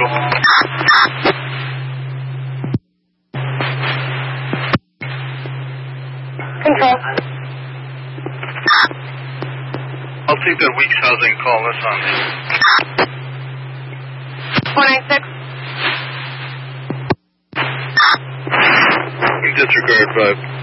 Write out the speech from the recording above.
Central. Control. I'll take that Weeks Housing call. That's on me. 496. Disregard 5.